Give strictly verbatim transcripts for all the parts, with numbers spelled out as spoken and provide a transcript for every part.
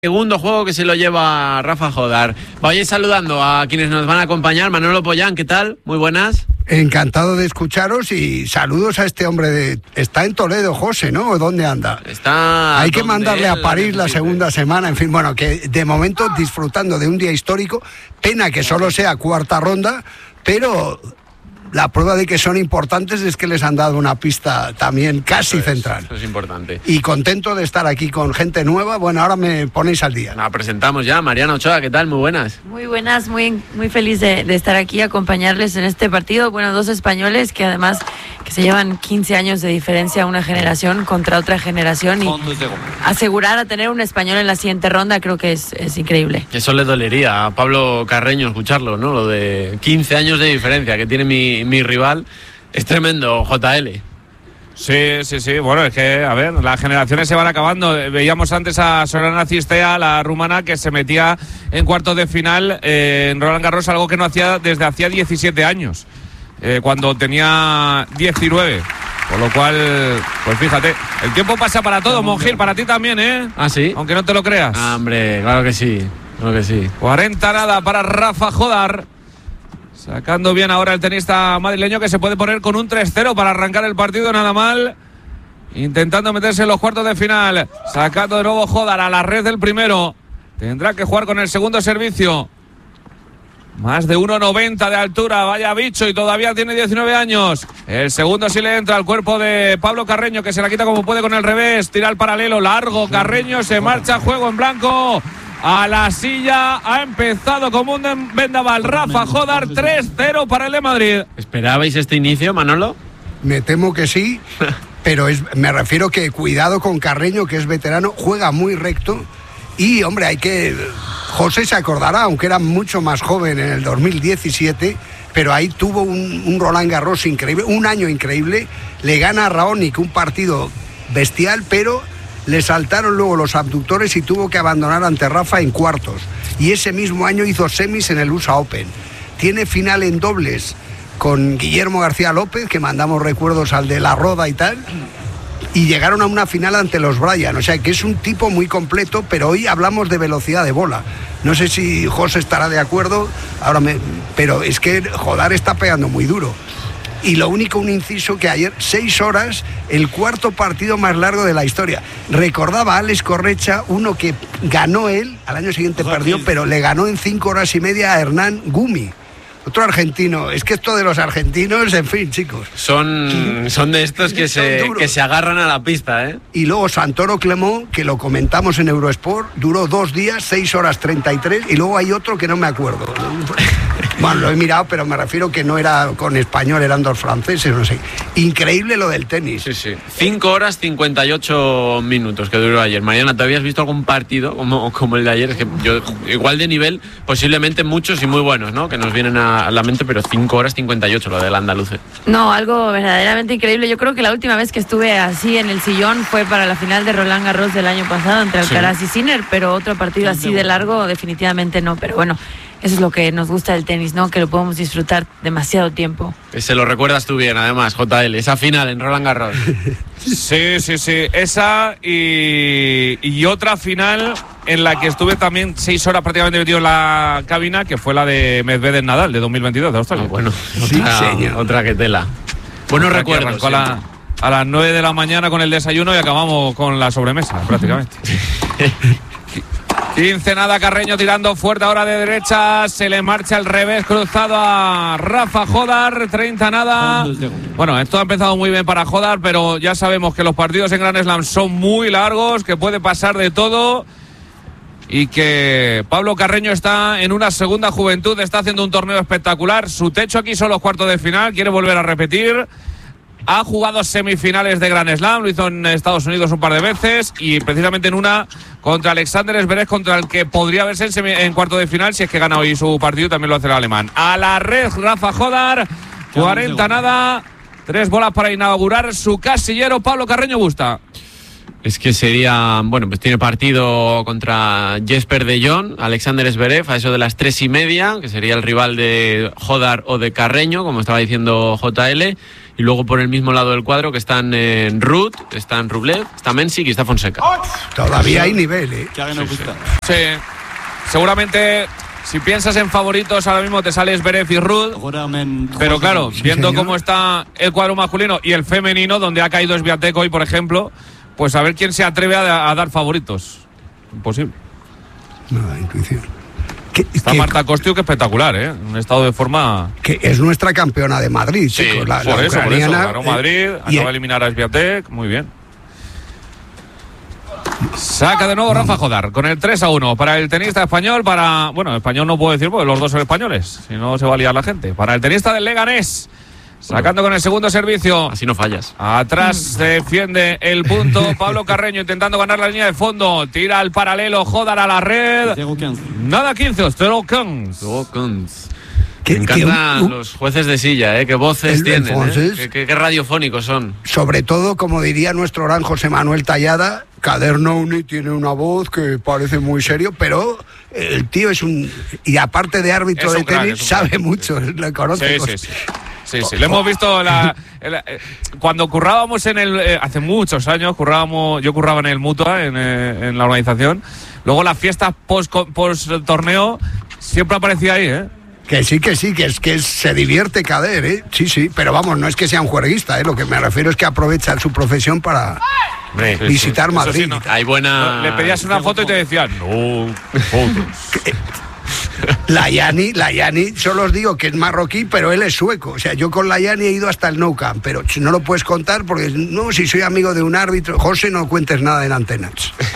Segundo juego que se lo lleva Rafa Jodar. Voy saludando a quienes nos van a acompañar. Manolo Pollán, ¿qué tal? Muy buenas. Encantado de escucharos y saludos a este hombre de... Está en Toledo, José, ¿no? ¿Dónde anda? Está... Hay que mandarle a París la segunda semana. En fin, bueno, que de momento disfrutando de un día histórico. Pena que solo sea cuarta ronda, pero... La prueba de que son importantes es que les han dado una pista también casi eso es, central. Eso es importante. Y contento de estar aquí con gente nueva. Bueno, ahora me ponéis al día. La presentamos ya. Mariana Ochoa, ¿qué tal? Muy buenas. Muy buenas, muy, muy feliz de, de estar aquí, acompañarles en este partido. Bueno, dos españoles que además que se llevan quince años de diferencia, una generación contra otra generación. Y asegurar a tener un español en la siguiente ronda creo que es, es increíble. Eso le dolería a Pablo Carreño escucharlo, ¿no? Lo de quince años de diferencia que tiene mi... mi rival. Es tremendo, J L. Sí, sí, sí. Bueno, es que, a ver, las generaciones se van acabando. Veíamos antes a Sorana Cîstea, la rumana, que se metía en cuartos de final eh, en Roland Garros, algo que no hacía desde hacía diecisiete años, eh, cuando tenía diecinueve. Por lo cual, pues fíjate, el tiempo pasa para todo, Monjil, para ti también, ¿eh? Ah, sí. Aunque no te lo creas. Ah, hombre, claro que sí, claro que sí. cuarenta nada para Rafa Jodar. Sacando bien ahora el tenista madrileño, que se puede poner con un tres cero para arrancar el partido, nada mal. Intentando meterse en los cuartos de final. Sacando de nuevo Jodar a la red del primero. Tendrá que jugar con el segundo servicio. Más de uno noventa de altura, vaya bicho, y todavía tiene diecinueve años. El segundo sí le entra al cuerpo de Pablo Carreño, que se la quita como puede con el revés. Tira al paralelo, largo, Carreño se marcha, juego en blanco. A la silla, ha empezado como un vendaval Rafa Jodar, tres cero para el de Madrid. ¿Esperabais este inicio, Manolo? Me temo que sí, pero es, me refiero que cuidado con Carreño, que es veterano, juega muy recto y, hombre, hay que... José se acordará, aunque era mucho más joven en el dos mil diecisiete, pero ahí tuvo un, un Roland Garros increíble, un año increíble, le gana a Raonic un partido bestial, pero... Le saltaron luego los abductores y tuvo que abandonar ante Rafa en cuartos. Y ese mismo año hizo semis en el U S A Open. Tiene final en dobles con Guillermo García López, que mandamos recuerdos al de La Roda y tal. Y llegaron a una final ante los Bryan. O sea que es un tipo muy completo, pero hoy hablamos de velocidad de bola. No sé si José estará de acuerdo, ahora me... pero es que Jodar está pegando muy duro. Y lo único, un inciso, que ayer, seis horas, el cuarto partido más largo de la historia. Recordaba a Alex Correcha, uno que ganó él, al año siguiente perdió, pero le ganó en cinco horas y media a Hernán Gumi. Otro argentino. Es que esto de los argentinos, en fin, chicos. Son, son de estos que se, que se agarran a la pista, ¿eh? Y luego Santoro Clemón, que lo comentamos en Eurosport, duró dos días, seis horas treinta y tres, y luego hay otro que no me acuerdo. Bueno, lo he mirado, pero me refiero que no era con español, eran dos franceses, no sé. Increíble lo del tenis. Sí, sí. cinco horas cincuenta y ocho minutos que duró ayer. Mariana, ¿te habías visto algún partido como, como el de ayer? Es que yo, igual de nivel, posiblemente muchos y muy buenos, ¿no? Que nos vienen a a la mente, pero cinco horas cincuenta y ocho lo del andaluce. No, algo verdaderamente increíble. Yo creo que la última vez que estuve así en el sillón fue para la final de Roland Garros del año pasado entre Alcaraz sí. y Sinner, pero otro partido así de largo definitivamente no, pero bueno, eso es lo que nos gusta del tenis, ¿no? Que lo podemos disfrutar demasiado tiempo. Se lo recuerdas tú bien, además, J L, esa final en Roland Garros. Sí, sí, sí, esa y, y otra final en la que estuve también seis horas prácticamente metido en la cabina, que fue la de Medvedev Nadal de dos mil veintidós de Australia. Ah, bueno, sí, otra, señor. Otra que tela. Buenos recuerdos. A, la, a las nueve de la mañana con el desayuno y acabamos con la sobremesa, prácticamente. quince nada, Carreño tirando fuerte ahora de derecha, se le marcha el revés cruzado a Rafa Jodar, treinta nada. Bueno, esto ha empezado muy bien para Jodar, pero ya sabemos que los partidos en Grand Slam son muy largos, que puede pasar de todo y que Pablo Carreño está en una segunda juventud, está haciendo un torneo espectacular. Su techo aquí son los cuartos de final, quiere volver a repetir. Ha jugado semifinales de Grand Slam, lo hizo en Estados Unidos un par de veces y precisamente en una contra Alexander Zverev, contra el que podría verse en, semi, en cuarto de final si es que gana hoy su partido, también lo hace el alemán. A la red Rafa Jodar, cuarenta nada, tres bolas para inaugurar su casillero. Pablo Carreño Busta. Es que sería, bueno, pues tiene partido contra Jesper de Jong, Alexander Zverev, a eso de las tres y media, que sería el rival de Jodar o de Carreño, como estaba diciendo J L. y luego por el mismo lado del cuadro que están eh, Ruud, están Rublev, está Mensik y está Fonseca. Todavía hay nivel, ¿eh? Sí, sí. Sí, seguramente si piensas en favoritos ahora mismo te sale Zverev y Ruud, pero claro, Sí, viendo señor. cómo está el cuadro masculino y el femenino, donde ha caído Swiatek hoy, por ejemplo, pues a ver quién se atreve a, a dar favoritos. Imposible. No, la intuición. Que, Está que- Marta Kostyuk espectacular, ¿eh? Un estado de forma... que es nuestra campeona de Madrid, Sí, chicos. La, por la eso, por eso. ucraniana, Ganó eh, Madrid, y- acaba de eliminar a Swiatek, muy bien. Saca de nuevo Rafa Jodar con el tres a uno para el tenista español, para... Bueno, español no puedo decir porque los dos son españoles, si no se va a liar la gente. Para el tenista del Leganés, sacando con el segundo servicio. Así no fallas. Atrás defiende el punto Pablo Carreño intentando ganar la línea de fondo. Tira al paralelo Jodar a la red. Nada quince, cero quince. Luego Kunz. que- Me que encantan un- los jueces de silla, ¿eh? Qué voces El- tienen, entonces- ¿eh? Qué, qué- qué radiofónicos son. sobre todo, como diría nuestro gran José Manuel Tallada, Cadernoni tiene una voz que parece muy serio, pero el tío es un... Y aparte de árbitro Es de un crack, tenis, es un sabe crack, mucho, sí. le conoce. Sí, sí, cosas. sí. Sí, sí. Lo hemos visto la, en la- eh, cuando currábamos en el. Eh, hace muchos años, currábamos, yo curraba en el Mutua, en, eh, en la organización. Luego las fiestas post, post torneo siempre aparecía ahí, ¿eh? Que sí, que sí, que es que es- se divierte Cader, ¿eh? Sí, sí, pero vamos, no es que sea un juerguista, ¿eh? Lo que me refiero es que aprovecha su profesión para Hombre, Sí, visitar sí. Madrid. Eso sí, no. hay buena... Le pedías una foto y te decían, no, fotos. La Yani, la Yani, solo os digo que es marroquí, pero él es sueco. O sea, yo con la Yani he ido hasta el Nou Camp, pero no lo puedes contar porque, no, si soy amigo de un árbitro, José, no cuentes nada en antenas.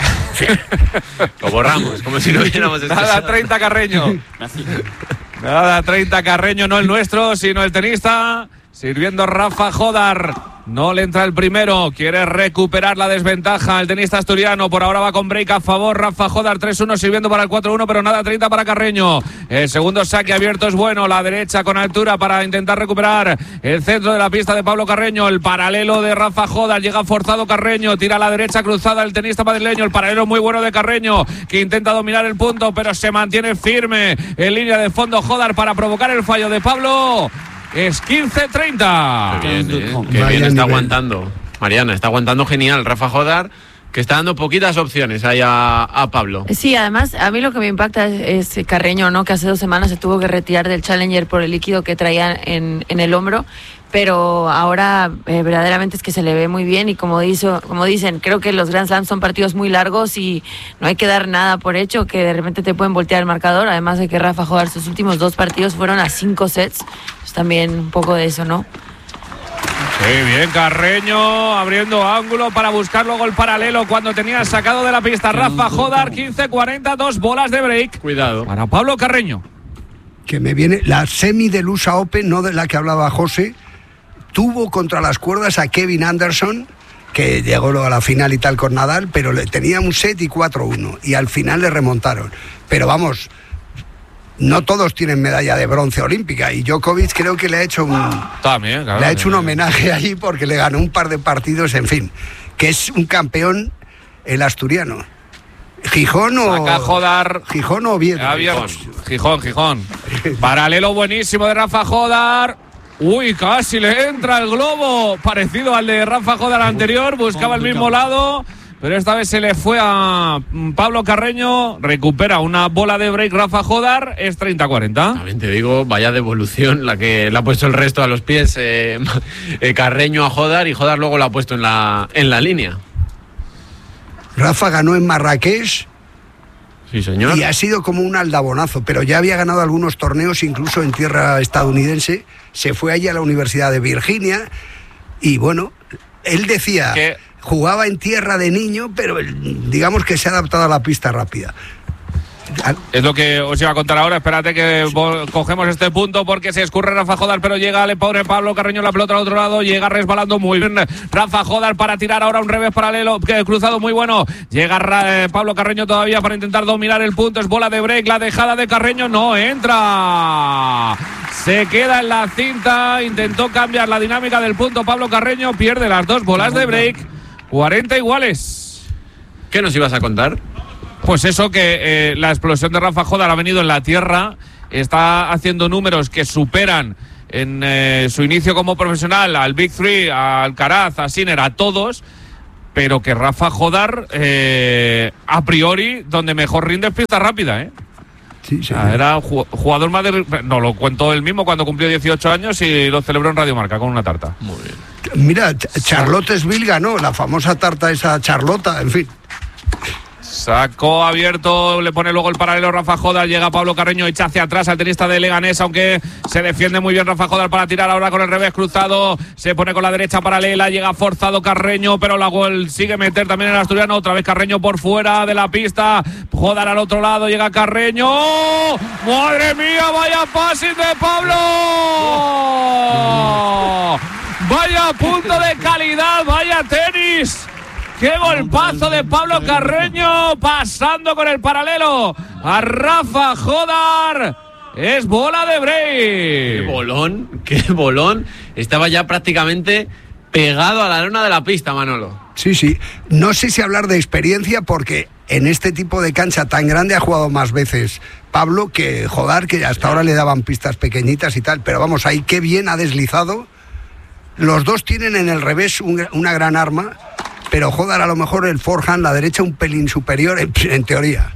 Lo borramos, como si no hubiéramos Nada, expresado. treinta Carreño. Nada, treinta Carreño, no el nuestro, sino el tenista. Sirviendo Rafa Jodar. No le entra el primero. Quiere recuperar la desventaja. El tenista asturiano por ahora va con break a favor. Rafa Jodar tres uno sirviendo para el cuatro uno, pero nada, treinta para Carreño. El segundo saque abierto es bueno. La derecha con altura para intentar recuperar el centro de la pista de Pablo Carreño. El paralelo de Rafa Jodar. Llega forzado Carreño. Tira a la derecha cruzada el tenista madrileño. El paralelo muy bueno de Carreño, que intenta dominar el punto, pero se mantiene firme en línea de fondo Jodar para provocar el fallo de Pablo. Es quince treinta. Qué bien, ¿eh? Qué Vaya bien está nivel. aguantando. Mariana, está aguantando genial. Rafa Jodar, que está dando poquitas opciones ahí a, a Pablo. Sí, además, a mí lo que me impacta es, es Carreño, ¿no? Que hace dos semanas se tuvo que retirar del Challenger por el líquido que traía en, en el hombro, pero ahora eh, verdaderamente es que se le ve muy bien y como, dice, como dicen, creo que los Grand Slams son partidos muy largos y no hay que dar nada por hecho, que de repente te pueden voltear el marcador, además de que Rafa Jodar sus últimos dos partidos fueron a cinco sets, pues también un poco de eso, ¿no? Sí, bien, Carreño abriendo ángulo para buscar luego el paralelo cuando tenía sacado de la pista Rafa Jodar. Quince cuarenta, dos bolas de break Cuidado. para Pablo Carreño. Que me viene la semi del U S A Open, no de la que hablaba José, tuvo contra las cuerdas a Kevin Anderson, que llegó luego a la final y tal con Nadal, pero le tenía un set y cuatro uno, y al final le remontaron. Pero vamos, no todos tienen medalla de bronce olímpica, y Djokovic creo que le ha hecho un, También, claro. le ha hecho un homenaje allí porque le ganó un par de partidos, en fin, que es un campeón el asturiano. Gijón o... Saca Jodar. Gijón o Oviedo. Gijón, Gijón, Gijón. Paralelo buenísimo de Rafa Jodar. Uy, casi le entra el globo, parecido al de Rafa Jodar anterior, buscaba el mismo lado, pero esta vez se le fue a Pablo Carreño, recupera una bola de break Rafa Jodar, es treinta cuarenta. También te digo, vaya devolución la que le ha puesto el resto a los pies eh, eh, Carreño a Jodar y Jodar luego la ha puesto en la, en la línea. Rafa ganó en Marrakech Sí, señor. y ha sido como un aldabonazo, pero ya había ganado algunos torneos incluso en tierra estadounidense. Se fue allí a la Universidad de Virginia y bueno, él decía, Que- jugaba en tierra de niño, pero él, digamos que se ha adaptado a la pista rápida. Al- Es lo que os iba a contar ahora. Espérate que vol- cogemos este punto porque se escurre Rafa Jodar, pero llega, le pone Pablo Carreño la pelota al otro lado, llega resbalando muy bien Rafa Jodar para tirar ahora un revés paralelo, que cruzado muy bueno. Llega Ra- eh, Pablo Carreño todavía para intentar dominar el punto, es bola de break, la dejada de Carreño no entra. Se queda en la cinta, intentó cambiar la dinámica del punto Pablo Carreño, pierde las dos bolas de break, cuarenta iguales. ¿Qué nos ibas a contar? Pues eso, que eh, la explosión de Rafa Jodar ha venido en la tierra, está haciendo números que superan en eh, su inicio como profesional, al Big Three, a Alcaraz, a Sinner, a todos, pero que Rafa Jodar, eh, a priori, donde mejor rinde es pista rápida, ¿eh? Sí, sí. Ah, era jugador más de... No, lo cuento él mismo cuando cumplió dieciocho años y lo celebró en Radio Marca con una tarta. Muy bien. Mira, Charlottesville ganó, la famosa tarta esa Charlota, en fin. Sacó abierto, le pone luego el paralelo Rafa Jodar, llega Pablo Carreño, echa hacia atrás al tenista de Leganés, aunque se defiende muy bien Rafa Jodar para tirar ahora con el revés cruzado, se pone con la derecha paralela, llega forzado Carreño, pero la gol sigue meter también el asturiano, otra vez Carreño por fuera de la pista, Jodar al otro lado, llega Carreño, ¡madre mía, vaya passing de Pablo! ¡Vaya punto de calidad, vaya tenis! ¡Qué golpazo de Pablo Carreño! Pasando con el paralelo a Rafa Jodar. Es bola de break. ¡Qué bolón! ¡Qué bolón! Estaba ya prácticamente pegado a la lona de la pista, Manolo. Sí, sí. No sé si hablar de experiencia porque en este tipo de cancha tan grande ha jugado más veces Pablo que Jodar, que hasta ahora le daban pistas pequeñitas y tal. Pero vamos, ahí qué bien ha deslizado. Los dos tienen en el revés un, una gran arma. Pero Jodar a lo mejor el forehand, la derecha un pelín superior en, en teoría.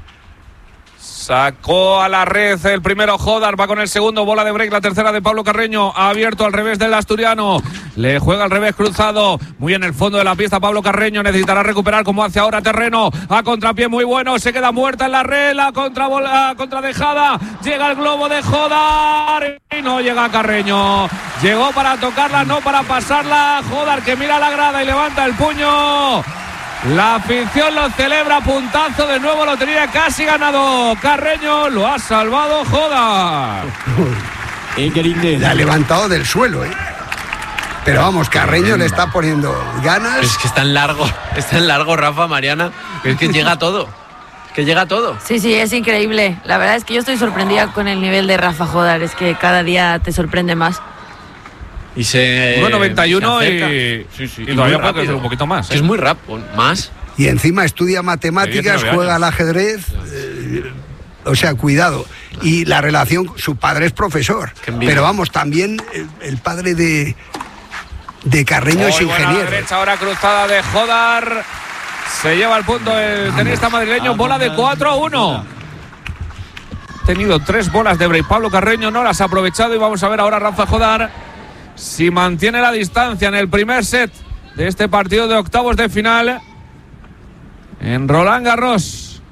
Sacó a la red el primero Jodar, va con el segundo, bola de break, la tercera de Pablo Carreño, abierto al revés del asturiano, le juega al revés cruzado, muy en el fondo de la pista Pablo Carreño, necesitará recuperar como hace ahora terreno, a contrapié muy bueno, se queda muerta en la red, la contra bola, contradejada, llega el globo de Jodar y no llega Carreño, llegó para tocarla, no para pasarla, Jodar que mira la grada y levanta el puño. La afición lo celebra, puntazo de nuevo, lo tenía casi ganado Carreño, lo ha salvado Jodar. La ha levantado del suelo, ¿eh? Pero vamos, Carreño le está poniendo ganas. Es que está en largo, está en largo Rafa, Mariana, es que llega todo, que llega todo. Sí, sí, es increíble. La verdad es que yo estoy sorprendida con el nivel de Rafa Jodar, es que cada día te sorprende más. Y se uno noventa y uno y, sí, sí, y todavía puede ser un poquito más, ¿eh? Es muy rápido, más. Y encima estudia matemáticas, juega al ajedrez, eh, o sea, cuidado. Y la relación, su padre es profesor, pero vamos, también el, el padre de, de Carreño Muy es ingeniero. Buena derecha, ahora cruzada de Jodar, se lleva el punto el tenista madrileño, bola de cuatro a uno. Ha tenido tres bolas de break Pablo Carreño, no las ha aprovechado y vamos a ver ahora Rafa Jodar si mantiene la distancia en el primer set de este partido de octavos de final en Roland Garros.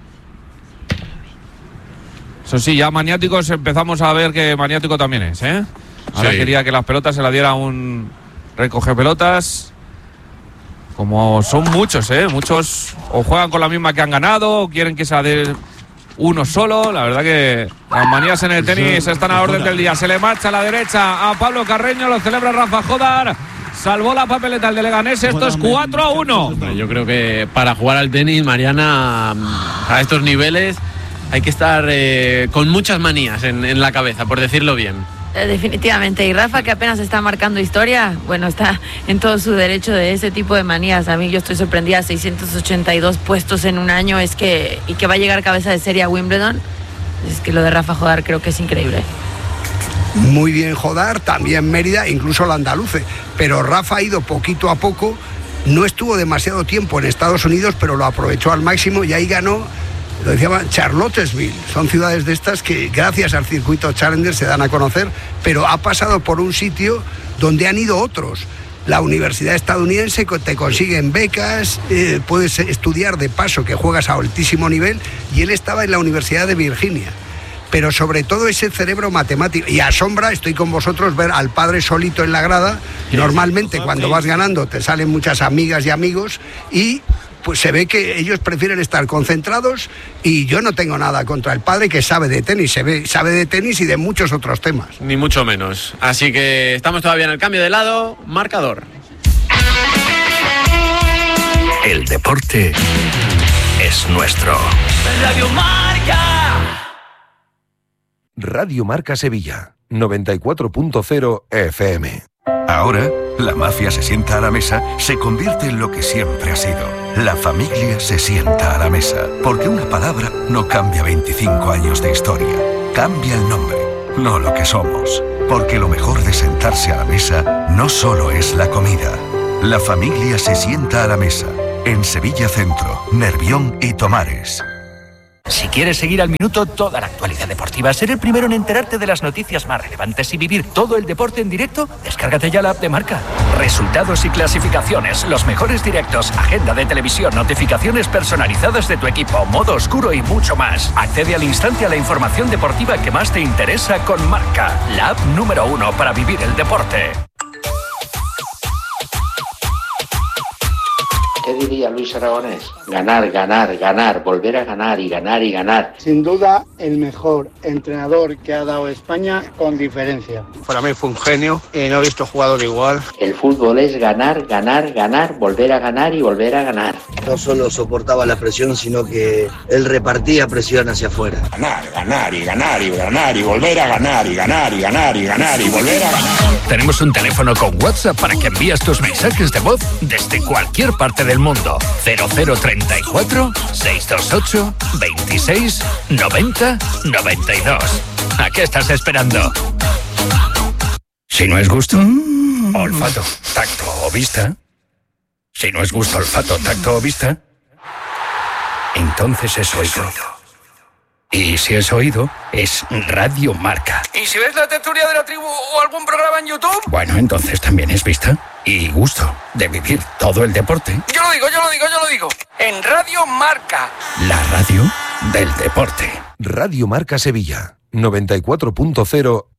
Eso sí, ya maniáticos empezamos a ver que maniático también es, ¿eh? Ahora sí. Quería que las pelotas se la diera un recoge pelotas. Como son muchos, ¿eh? Muchos o juegan con la misma que han ganado o quieren que se la dé uno solo. La verdad que las manías en el tenis están a la orden del día. Se le marcha a la derecha a Pablo Carreño, lo celebra Rafa Jodar. Salvó la papeleta el de Leganés, esto es cuatro a uno. Yo creo que para jugar al tenis, Mariana, a estos niveles hay que estar eh, con muchas manías en, en la cabeza, por decirlo bien. Definitivamente, y Rafa que apenas está marcando historia, bueno, está en todo su derecho de ese tipo de manías. A mí yo estoy sorprendida, seiscientos ochenta y dos puestos en un año, es que y que va a llegar cabeza de serie a Wimbledon, es que lo de Rafa Jodar creo que es increíble. Muy bien Jodar, también Mérida, incluso la andaluce, pero Rafa ha ido poquito a poco, no estuvo demasiado tiempo en Estados Unidos, pero lo aprovechó al máximo y ahí ganó. Lo decían Charlottesville, son ciudades de estas que gracias al circuito Challenger se dan a conocer, pero ha pasado por un sitio donde han ido otros. La universidad estadounidense te consiguen becas, eh, puedes estudiar de paso que juegas a altísimo nivel, y él estaba en la Universidad de Virginia. Pero sobre todo ese cerebro matemático, y asombra, estoy con vosotros, ver al padre solito en la grada. Normalmente cuando vas ganando te salen muchas amigas y amigos y pues se ve que ellos prefieren estar concentrados, y yo no tengo nada contra el padre, que sabe de tenis, se ve, sabe de tenis y de muchos otros temas. Ni mucho menos. Así que estamos todavía en el cambio de lado, marcador. El deporte es nuestro. Radio Marca. Radio Marca Sevilla, noventa y cuatro punto cero F M. Ahora, la mafia se sienta a la mesa, se convierte en lo que siempre ha sido. La familia se sienta a la mesa, porque una palabra no cambia veinticinco años de historia. Cambia el nombre, no lo que somos. Porque lo mejor de sentarse a la mesa no solo es la comida. La familia se sienta a la mesa. En Sevilla Centro, Nervión y Tomares. Si quieres seguir al minuto toda la actualidad deportiva, ser el primero en enterarte de las noticias más relevantes y vivir todo el deporte en directo, descárgate ya la app de Marca. Resultados y clasificaciones, los mejores directos, agenda de televisión, notificaciones personalizadas de tu equipo, modo oscuro y mucho más. Accede al instante a la información deportiva que más te interesa con Marca, la app número uno para vivir el deporte. ¿Qué diría Luis Aragonés? Ganar, ganar, ganar, volver a ganar y ganar y ganar. Sin duda, el mejor entrenador que ha dado España con diferencia. Para mí fue un genio y no he visto jugador igual. El fútbol es ganar, ganar, ganar, volver a ganar y volver a ganar. No solo soportaba la presión, sino que él repartía presión hacia afuera. Ganar, ganar y ganar y ganar y volver a ganar y ganar y ganar y ganar y volver a ganar. Tenemos un teléfono con WhatsApp para que envíes tus mensajes de voz desde cualquier parte del mundo. cero cero treinta y cuatro, seiscientos veintiocho, veintiséis, noventa, noventa y dos. ¿A qué estás esperando? Si no es gusto, olfato, tacto o vista. Si no es gusto, olfato, tacto o vista, entonces es oído. Y si es oído, es Radio Marca. ¿Y si ves la tertulia de la tribu o algún programa en YouTube? Bueno, entonces también es vista y gusto de vivir todo el deporte. Yo lo digo, yo lo digo, yo lo digo. En Radio Marca. La radio del deporte. Radio Marca Sevilla, noventa y cuatro punto cero.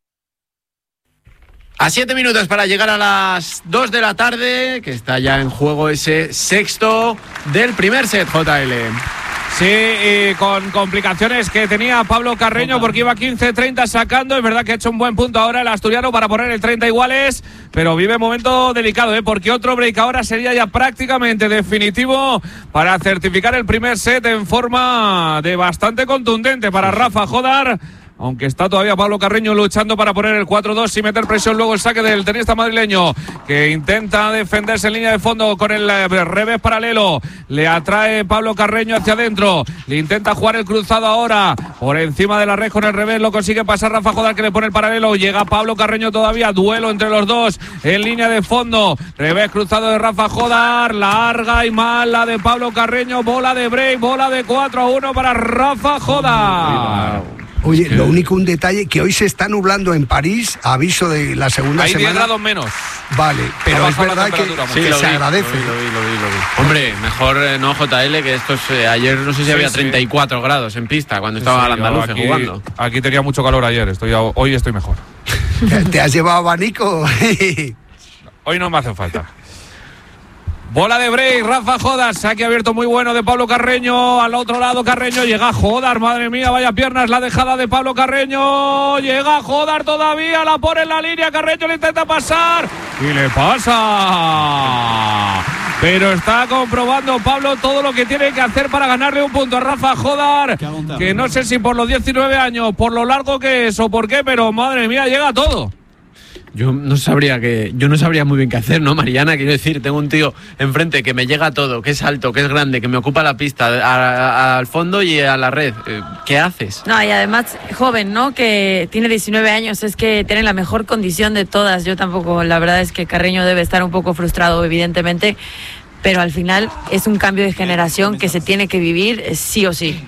A siete minutos para llegar a las dos de la tarde, que está ya en juego ese sexto del primer set, J L. Sí, y con complicaciones que tenía Pablo Carreño porque iba quince treinta sacando. Es verdad que ha hecho un buen punto ahora el asturiano para poner el treinta iguales, pero vive un momento delicado, ¿eh? Porque otro break ahora sería ya prácticamente definitivo para certificar el primer set en forma de bastante contundente para Rafa Jodar. Aunque está todavía Pablo Carreño luchando para poner el cuatro dos y meter presión. Luego el saque del tenista madrileño, que intenta defenderse en línea de fondo con el revés paralelo. Le atrae Pablo Carreño hacia adentro. Le intenta jugar el cruzado ahora. Por encima de la red con el revés. Lo consigue pasar Rafa Jodar, que le pone el paralelo. Llega Pablo Carreño todavía. Duelo entre los dos en línea de fondo. Revés cruzado de Rafa Jodar. Larga y mal la de Pablo Carreño. Bola de break. Bola de cuatro a uno para Rafa Jodar. Oye, lo único, un detalle, que hoy se está nublando en París, aviso de la segunda Hay semana. diez grados menos. Vale, pero es verdad que, sí, que lo se vi, agradece. Lo vi, lo vi, lo vi, lo vi. Hombre, mejor eh, no J L, que estos eh, ayer no sé si sí, había treinta y cuatro sí. grados en pista cuando sí, estaba el andaluz aquí, jugando. Aquí tenía mucho calor ayer, estoy hoy estoy mejor. ¿Te has llevado abanico? Hoy no me hace falta. Bola de break, Rafa Jodar, saque abierto muy bueno de Pablo Carreño, al otro lado Carreño, llega Jodar, madre mía, vaya piernas, la dejada de Pablo Carreño, llega Jodar todavía, la pone en la línea, Carreño le intenta pasar, y le pasa, pero está comprobando Pablo todo lo que tiene que hacer para ganarle un punto a Rafa Jodar, que no sé si por los diecinueve años, por lo largo que es o por qué, pero madre mía, llega todo. Yo no sabría que, yo no sabría muy bien qué hacer, ¿no, Mariana? Quiero decir, tengo un tío enfrente que me llega todo, que es alto, que es grande, que me ocupa la pista a, a, al fondo y a la red. ¿Qué haces? No, y además joven, ¿no? Que tiene diecinueve años, es que tiene la mejor condición de todas. Yo tampoco, la verdad es que Carreño debe estar un poco frustrado, evidentemente, pero al final es un cambio de generación que se tiene que vivir sí o sí.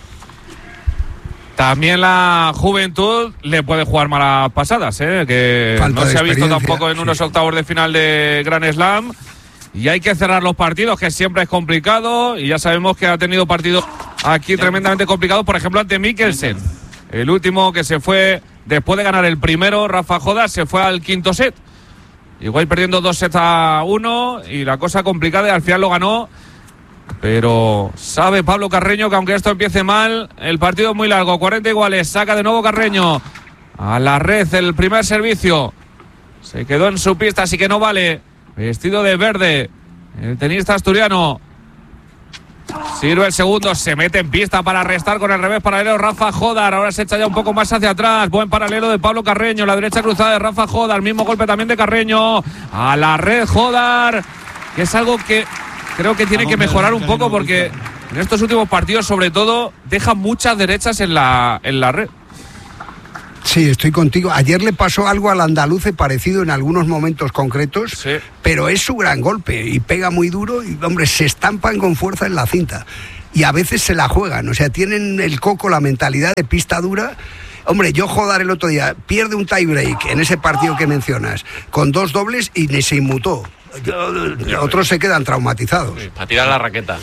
También la juventud le puede jugar malas pasadas, ¿eh? Que Falta no se ha visto tampoco en sí. unos octavos de final de Grand Slam. Y hay que cerrar los partidos, que siempre es complicado. Y ya sabemos que ha tenido partidos aquí tremendamente complicados, por ejemplo, ante Mikkelsen. El último que se fue, después de ganar el primero, Rafa Jodar, se fue al quinto set. Igual perdiendo dos sets a uno y la cosa complicada, y al final lo ganó. Pero sabe Pablo Carreño que aunque esto empiece mal, el partido es muy largo, cuarenta iguales, saca de nuevo Carreño a la red el primer servicio, se quedó en su pista, así que no vale, vestido de verde el tenista asturiano, sirve el segundo, se mete en pista para restar con el revés paralelo Rafa Jodar, ahora se echa ya un poco más hacia atrás, buen paralelo de Pablo Carreño, la derecha cruzada de Rafa Jodar, mismo golpe también de Carreño, a la red Jodar, que es algo que creo que tiene que mejorar un poco porque en estos últimos partidos, sobre todo, deja muchas derechas en la, en la red. Sí, Sí, estoy contigo. Ayer le pasó algo al andaluce parecido en algunos momentos concretos, sí. Pero es su gran golpe y pega muy duro y, hombre, se estampan con fuerza en la cinta. Y a veces se la juegan, o sea, tienen el coco, la mentalidad de pista dura. Hombre, yo Jodar el otro día pierde un tie-break en ese partido que mencionas, con dos dobles y ni se inmutó. Yo, otros se quedan traumatizados. Sí, para tirar la raqueta.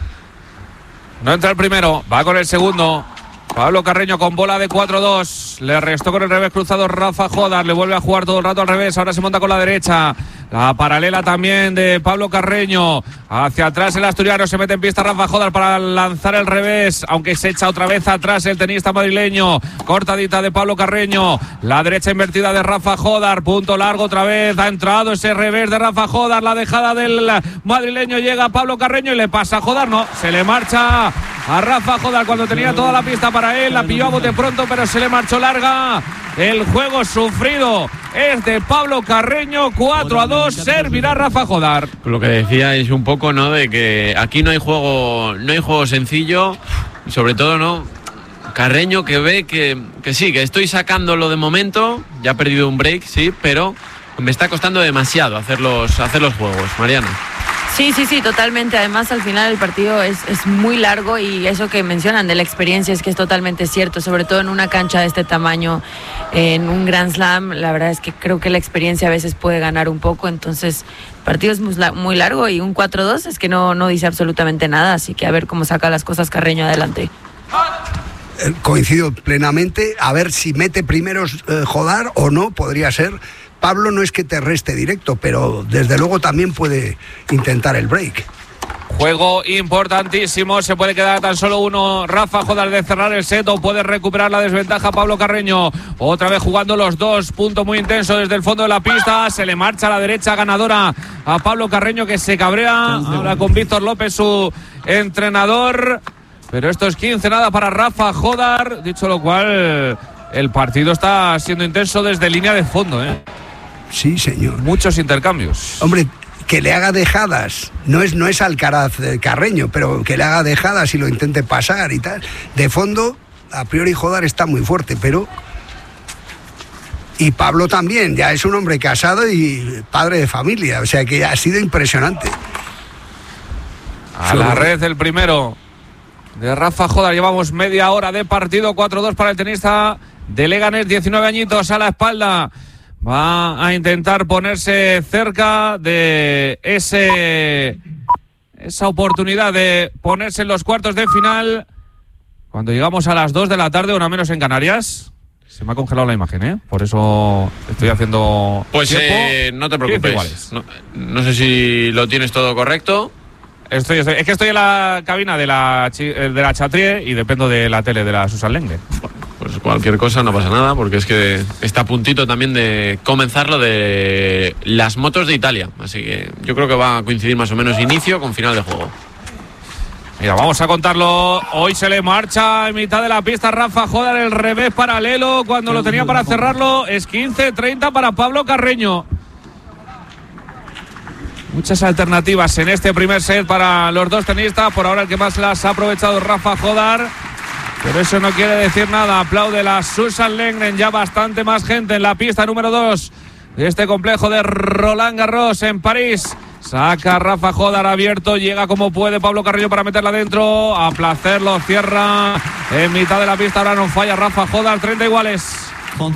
No entra el primero, va con el segundo. Pablo Carreño con bola de cuatro dos. Le restó con el revés cruzado Rafa Jodar. Le vuelve a jugar todo el rato al revés. Ahora se monta con la derecha. La paralela también de Pablo Carreño. Hacia atrás el asturiano. Se mete en pista Rafa Jodar para lanzar el revés. Aunque se echa otra vez atrás el tenista madrileño. Cortadita de Pablo Carreño. La derecha invertida de Rafa Jodar. Punto largo otra vez. Ha entrado ese revés de Rafa Jodar. La dejada del madrileño. Llega Pablo Carreño y le pasa a Jodar. No, se le marcha a Rafa Jodar cuando tenía toda la pista para él. La pilló a bote pronto, pero se le marchó larga. El juego sufrido es de Pablo Carreño. Cuatro a dos. Servirá Rafa Jodar. Lo que decíais un poco, ¿no? De que aquí no hay juego, no hay juego sencillo. Sobre todo, ¿no? Carreño que ve que, que sí, que estoy sacándolo de momento. Ya ha perdido un break, sí, pero me está costando demasiado hacer los, hacer los juegos. Mariana. Sí, sí, sí, totalmente. Además, al final el partido es, es muy largo y eso que mencionan de la experiencia es que es totalmente cierto, sobre todo en una cancha de este tamaño, en un Grand Slam. La verdad es que creo que la experiencia a veces puede ganar un poco, entonces el partido es muy largo y un cuatro dos es que no, no dice absolutamente nada, así que a ver cómo saca las cosas Carreño adelante. Coincido plenamente, a ver si mete primero eh, Jodar o no, podría ser. Pablo no es que te reste directo, pero desde luego también puede intentar el break. Juego importantísimo, se puede quedar tan solo uno Rafa Jodar de cerrar el set o puede recuperar la desventaja Pablo Carreño. Otra vez jugando los dos, punto muy intenso desde el fondo de la pista, se le marcha a la derecha ganadora a Pablo Carreño que se cabrea, habla con Víctor López su entrenador, pero esto es quince nada para Rafa Jodar, dicho lo cual el partido está siendo intenso desde línea de fondo, ¿eh? Sí, señor. Muchos intercambios. Hombre, que le haga dejadas, no es, no es Alcaraz eh, Carreño, pero que le haga dejadas y lo intente pasar y tal. De fondo, a priori Jodar está muy fuerte, pero... Y Pablo también, ya es un hombre casado y padre de familia, o sea que ha sido impresionante. A la red el primero de Rafa Jodar, llevamos media hora de partido, cuatro dos para el tenista de Leganés, diecinueve añitos a la espalda. Va a intentar ponerse cerca de ese esa oportunidad de ponerse en los cuartos de final cuando llegamos a las dos de la tarde, una menos en Canarias. Se me ha congelado la imagen, ¿eh? Por eso estoy haciendo Pues eh, no te preocupes. No, no sé si lo tienes todo correcto. Estoy, estoy, es que estoy en la cabina de la, de la Chatrier y dependo de la tele de la Susan Lengue. Pues cualquier cosa, no pasa nada, porque es que está a puntito también de comenzar lo de las motos de Italia. Así que yo creo que va a coincidir más o menos inicio con final de juego. Mira, vamos a contarlo. Hoy se le marcha en mitad de la pista Rafa Jodar, el revés paralelo. Cuando lo tenía para cerrarlo es quince treinta para Pablo Carreño. Muchas alternativas en este primer set para los dos tenistas. Por ahora el que más las ha aprovechado es Rafa Jodar. Pero eso no quiere decir nada. Aplaude la Susan Lengren. Ya bastante más gente en la pista número dos de este complejo de Roland Garros en París. Saca Rafa Jodar abierto. Llega como puede Pablo Carreño para meterla adentro. A placer lo cierra en mitad de la pista. Ahora no falla Rafa Jodar. treinta iguales. Oh,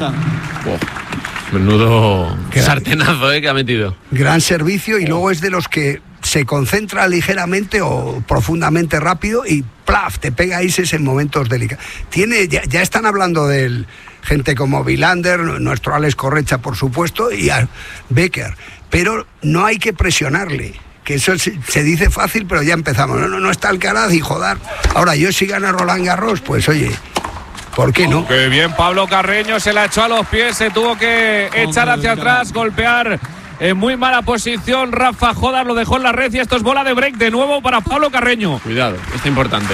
menudo gran sartenazo eh, que ha metido. Gran servicio y luego es de los que se concentra ligeramente o profundamente rápido y plaf, te pega ahí en momentos delicados. Tiene, ya, ya están hablando de gente como Vilander, nuestro Alex Correcha, por supuesto, y a Becker, pero no hay que presionarle, que eso se, se dice fácil, pero ya empezamos. No, no, no está Alcaraz y joder. Ahora, yo si gana Roland Garros, pues oye, ¿por qué no? Qué bien, Pablo Carreño se la echó a los pies, se tuvo que echar hacia atrás, golpear en muy mala posición. Rafa Jodar lo dejó en la red y esto es bola de break de nuevo para Pablo Carreño. Cuidado, está importante.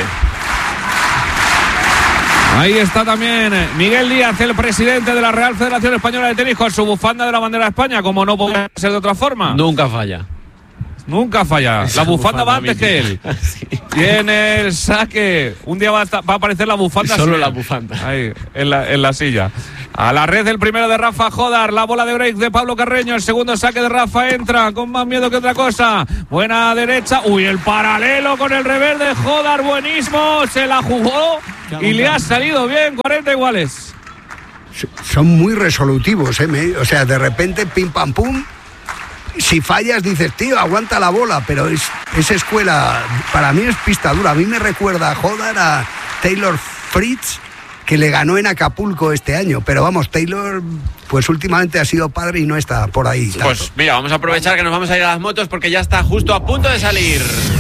Ahí está también Miguel Díaz, el presidente de la Real Federación Española de Tenis, con su bufanda de la bandera de España, como no puede ser de otra forma. Nunca falla. Nunca falla. La bufanda va antes que él. Sí. Tiene el saque. Un día va a, estar, va a aparecer la bufanda. Solo la bufanda. Ahí, en la, en la silla. A la red el primero de Rafa Jodar. La bola de break de Pablo Carreño. El segundo saque de Rafa entra con más miedo que otra cosa. Buena derecha. Uy, el paralelo con el revés de Jodar. Buenísimo. Se la jugó y le ha salido bien. cuarenta iguales. Son muy resolutivos, ¿eh? O sea, de repente, pim pam pum. Si fallas dices, tío, aguanta la bola, pero es, esa escuela para mí es pista dura. A mí me recuerda a Jodar, a Taylor Fritz, que le ganó en Acapulco este año. Pero vamos, Taylor pues últimamente ha sido padre y no está por ahí tanto. Pues mira, vamos a aprovechar que nos vamos a ir a las motos porque ya está justo a punto de salir.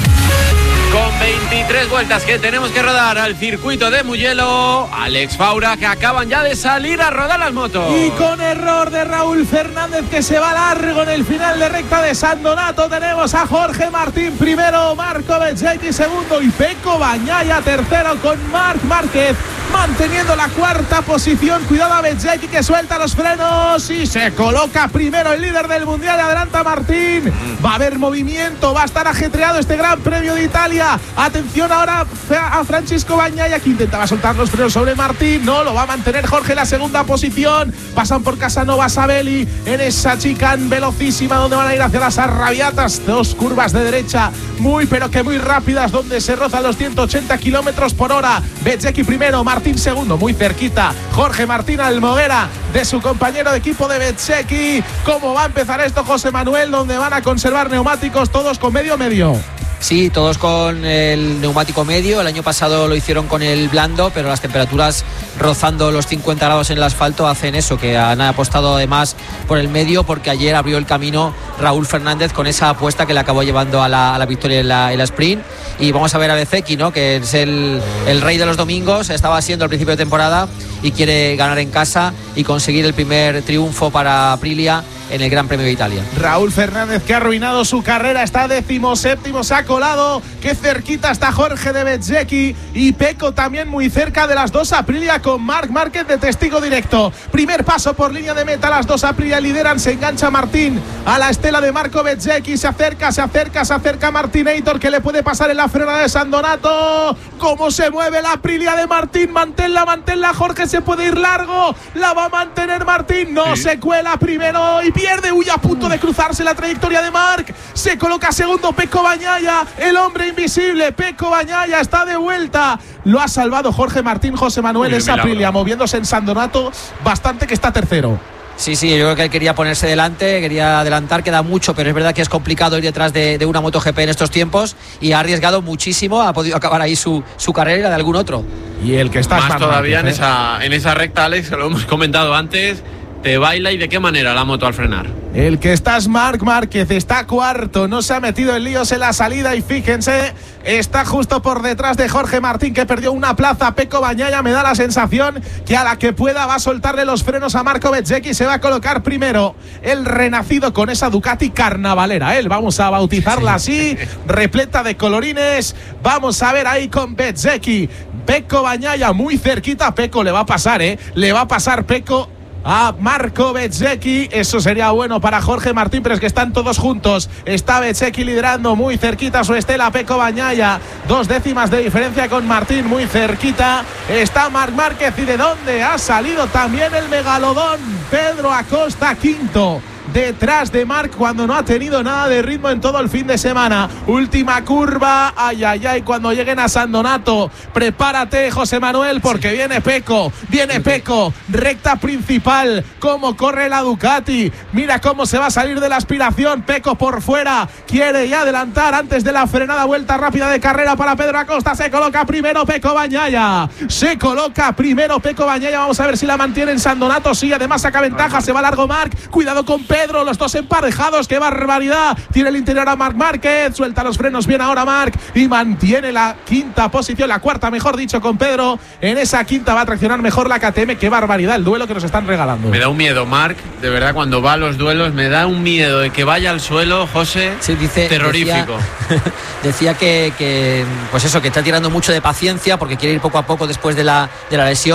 Con veintitrés vueltas que tenemos que rodar al circuito de Mugello, Alex Faura, que acaban ya de salir a rodar las motos. Y con error de Raúl Fernández, que se va largo en el final de recta de San Donato, tenemos a Jorge Martín primero, Marco Bezzecchi segundo y Pecco Bagnaia tercero, con Marc Márquez manteniendo la cuarta posición. Cuidado a Bezzecchi, que suelta los frenos y se coloca primero el líder del mundial. Adelanta Martín. Va a haber movimiento, va a estar ajetreado este Gran Premio de Italia. Atención ahora a Francisco Bagnaia, que intentaba soltar los frenos sobre Martín. No, lo va a mantener Jorge en la segunda posición. Pasan por Casanova Sabelli en esa chicane velocísima donde van a ir hacia las Arrabiatas. Dos curvas de derecha muy pero que muy rápidas, donde se rozan los ciento ochenta kilómetros por hora. Bezzecchi primero, Martín segundo, muy cerquita Jorge Martín Almoguera de su compañero de equipo de Bezzecchi. ¿Cómo va a empezar esto, José Manuel? Donde van a conservar neumáticos todos con medio medio. Sí, todos con el neumático medio. El año pasado lo hicieron con el blando, pero las temperaturas rozando los cincuenta grados en el asfalto hacen eso, que han apostado además por el medio, porque ayer abrió el camino Raúl Fernández con esa apuesta que le acabó llevando a la, a la victoria en la, en la sprint. Y vamos a ver a Bezzecchi, ¿no?, que es el, el rey de los domingos, estaba siendo al principio de temporada y quiere ganar en casa y conseguir el primer triunfo para Aprilia en el Gran Premio de Italia. Raúl Fernández, que ha arruinado su carrera, está decimoséptimo, se ha colado, que cerquita está Jorge de Bezzecchi, y Pecco también muy cerca de las dos Aprilia, con Marc Márquez de testigo directo. Primer paso por línea de meta, las dos Aprilia lideran, se engancha Martín a la estela de Marco Bezzecchi, se acerca, se acerca, se acerca Martinator, que le puede pasar en la frenada de San Donato. ¿Cómo se mueve la Aprilia de Martín? Manténla, manténla, Jorge, se puede ir largo, la va a mantener Martín, no sí. se cuela primero y pierde, huye a punto de cruzarse la trayectoria de Marc, se coloca segundo Pecco Bagnaia, el hombre invisible, Pecco Bagnaia está de vuelta, lo ha salvado Jorge Martín. José Manuel, esa Aprilia moviéndose en San Donato bastante, que está tercero. Sí, sí, yo creo que él quería ponerse delante, quería adelantar, queda mucho, pero es verdad que es complicado ir detrás de, de una MotoGP en estos tiempos, y ha arriesgado muchísimo, ha podido acabar ahí su, su carrera y la de algún otro. Y el que está más todavía Márquez, en, esa, en esa recta, Alex, que lo hemos comentado antes, te baila, y de qué manera la moto al frenar. El que está es Marc Márquez, está cuarto, no se ha metido en líos en la salida, y fíjense, está justo por detrás de Jorge Martín, que perdió una plaza. Pecco Bagnaia me da la sensación que a la que pueda va a soltarle los frenos a Marco Bezzecchi y se va a colocar primero el renacido con esa Ducati carnavalera, él, vamos a bautizarla así, repleta de colorines. Vamos a ver ahí con Bezzecchi, Pecco Bagnaia muy cerquita. Pecco le va a pasar, eh, le va a pasar Pecco a Marco Bezzecchi, eso sería bueno para Jorge Martín, pero es que están todos juntos. Está Bezzecchi liderando muy cerquita su estela, Pecco Bagnaia, dos décimas de diferencia con Martín, muy cerquita está Marc Márquez. ¿Y de dónde ha salido también el megalodón Pedro Acosta, quinto detrás de Marc, cuando no ha tenido nada de ritmo en todo el fin de semana? Última curva, ay, ay, ay, cuando lleguen a San Donato, prepárate, José Manuel, porque viene Pecco, viene Pecco, recta principal, cómo corre la Ducati, mira cómo se va a salir de la aspiración, Pecco por fuera, quiere ya adelantar antes de la frenada, vuelta rápida de carrera para Pedro Acosta, se coloca primero Pecco Bagnaia, se coloca primero Pecco Bagnaia, vamos a ver si la mantiene en San Donato, sí, además saca ventaja, se va largo Marc, cuidado con Pedro, los dos emparejados, qué barbaridad, tiene el interior a Marc Márquez, suelta los frenos bien ahora Marc y mantiene la quinta posición, la cuarta mejor dicho, con Pedro en esa quinta, va a traccionar mejor la K T M. Qué barbaridad el duelo que nos están regalando. Me da un miedo Marc, de verdad, cuando va a los duelos me da un miedo de que vaya al suelo, José, sí, dice, terrorífico. Decía, decía que, que pues eso, que está tirando mucho de paciencia porque quiere ir poco a poco después de la, de la lesión, pero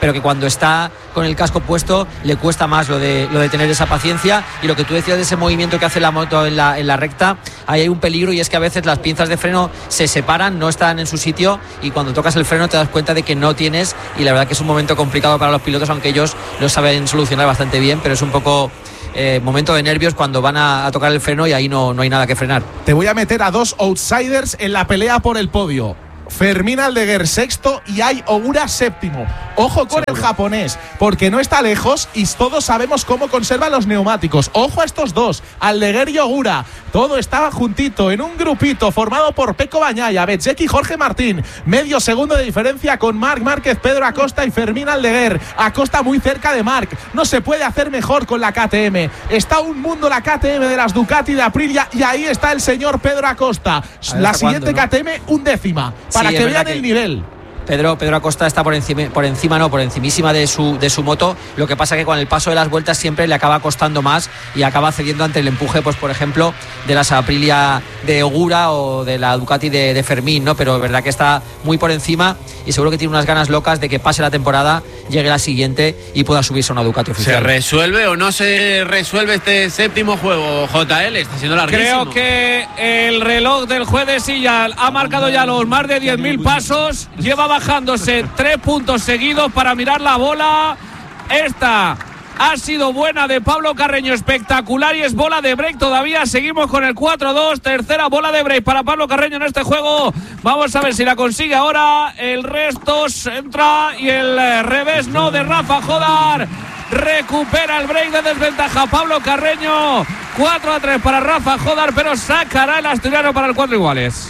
pero que cuando está con el casco puesto le cuesta más lo de, lo de tener esa paciencia. Y lo que tú decías de ese movimiento que hace la moto en la, en la recta, ahí hay un peligro, y es que a veces las pinzas de freno se separan, no están en su sitio, y cuando tocas el freno te das cuenta de que no tienes, y la verdad que es un momento complicado para los pilotos, aunque ellos lo saben solucionar bastante bien, pero es un poco eh, momento de nervios cuando van a, a tocar el freno y ahí no, no hay nada que frenar. Te voy a meter a dos outsiders en la pelea por el podio. Fermín Aldeguer sexto y Ai Ogura séptimo. Ojo con el japonés, porque no está lejos y todos sabemos cómo conserva los neumáticos. Ojo a estos dos, Aldeguer y Ogura. Todo estaba juntito en un grupito formado por Pecco Bagnaia, Bezzecchi y Jorge Martín. Medio segundo de diferencia con Marc Márquez, Pedro Acosta y Fermín Aldeguer. Acosta muy cerca de Marc. No se puede hacer mejor con la K T M. Está un mundo la K T M de las Ducati de Aprilia, y ahí está el señor Pedro Acosta. La siguiente cuándo, ¿no? K T M, un décima. Para sí, que vean el nivel. Pedro, Pedro Acosta está por encima, por encima no, por encimísima de su, de su moto. Lo que pasa que con el paso de las vueltas siempre le acaba costando más y acaba cediendo ante el empuje, pues por ejemplo, de las Aprilia de Ogura o de la Ducati de, de Fermín, ¿no? Pero es verdad que está muy por encima y seguro que tiene unas ganas locas de que pase la temporada, llegue la siguiente y pueda subirse a una Ducati oficial. ¿Se resuelve o no se resuelve este séptimo juego, J L? Está siendo larguísimo. Creo que el reloj del juez de silla ha marcado ya los más de diez mil pasos. Lleva bajándose tres puntos seguidos para mirar la bola. Esta ha sido buena de Pablo Carreño, espectacular, y es bola de break todavía. Seguimos con el cuatro dos, tercera bola de break para Pablo Carreño en este juego. Vamos a ver si la consigue ahora. El resto entra y el revés no de Rafa Jodar. Recupera el break de desventaja Pablo Carreño. cuatro a tres para Rafa Jodar, pero sacará el asturiano para el cuatro iguales.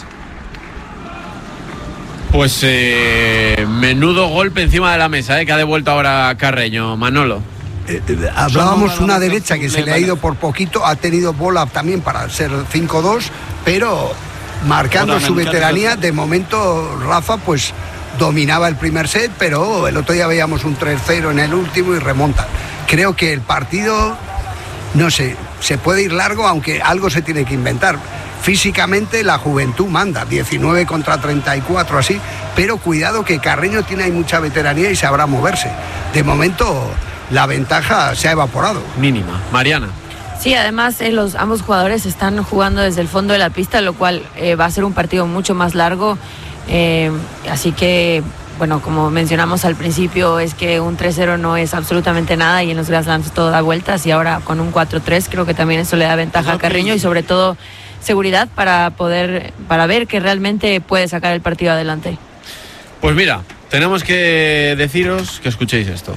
Pues eh, menudo golpe encima de la mesa, eh, que ha devuelto ahora Carreño. Manolo. Eh, eh, hablábamos una derecha que se le ha ido por poquito, ha tenido bola también para ser cinco dos, pero marcando su veteranía. De momento Rafa pues dominaba el primer set, pero el otro día veíamos un tres cero en el último y remonta. Creo que el partido, no sé, se puede ir largo, aunque algo se tiene que inventar. Físicamente la juventud manda, diecinueve contra treinta y cuatro así, pero cuidado que Carreño tiene ahí mucha veteranía y sabrá moverse. De momento la ventaja se ha evaporado. Mínima. Mariana. Sí, además eh, los ambos jugadores están jugando desde el fondo de la pista, lo cual eh, va a ser un partido mucho más largo. Eh, así que, bueno, como mencionamos al principio, es que un tres cero no es absolutamente nada y en los Grand Slams todo da vueltas, y ahora con un cuatro tres creo que también eso le da ventaja a Carreño y sobre todo seguridad para poder, para ver que realmente puede sacar el partido adelante. Pues mira, tenemos que deciros que escuchéis esto.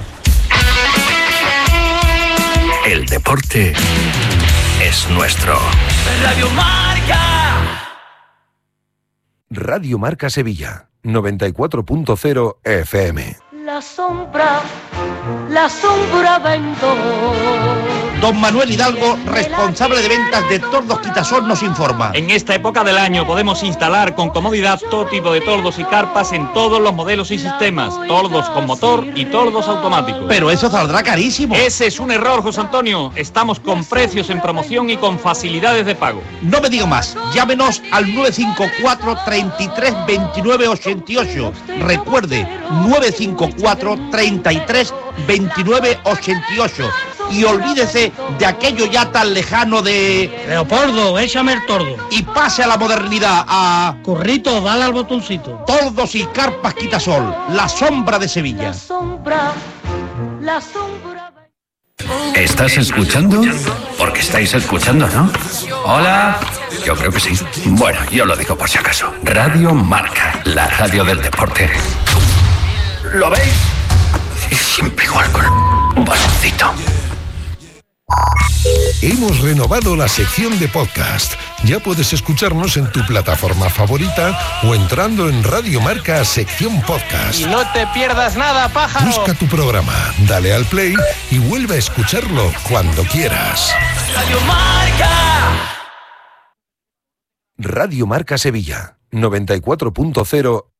El deporte es nuestro. Radio Marca. Radio Marca Sevilla, noventa y cuatro punto cero F M. La sombra, la sombra vendo. Don Manuel Hidalgo, responsable de ventas de Tordos Quitasol, nos informa. En esta época del año podemos instalar con comodidad todo tipo de tordos y carpas en todos los modelos y sistemas. Tordos con motor y tordos automáticos. Pero eso saldrá carísimo. Ese es un error, José Antonio. Estamos con precios en promoción y con facilidades de pago. No me diga más. Llámenos al nueve cinco cuatro, treinta y tres, veintinueve ochenta y ocho. Recuerde, nueve cinco cuatro, treinta y tres, veintinueve ochenta y ocho. Y olvídese de aquello ya tan lejano de... Leopoldo, échame el tordo. Y pase a la modernidad, a... Currito, dale al botoncito. Tordos y carpas Quitasol, la sombra de Sevilla. La sombra, la sombra... ¿Estás escuchando? Porque estáis escuchando, ¿no? Hola. Yo creo que sí. Bueno, yo lo digo por si acaso. Radio Marca, la radio del deporte. ¿Lo veis? Siempre igual con un baloncito. Hemos renovado la sección de podcast. Ya puedes escucharnos en tu plataforma favorita o entrando en Radio Marca sección podcast. Y no te pierdas nada, pájaro. Busca tu programa, dale al play y vuelve a escucharlo cuando quieras. Radio Marca. Radio Marca Sevilla, noventa y cuatro punto cero